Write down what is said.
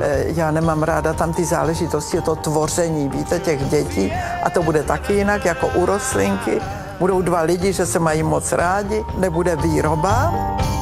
já nemám ráda tam ty záležitosti, to tvoření, víte, těch dětí. A to bude taky jinak, jako u rostlinky. Budou dva lidi, že se mají moc rádi, nebude výroba.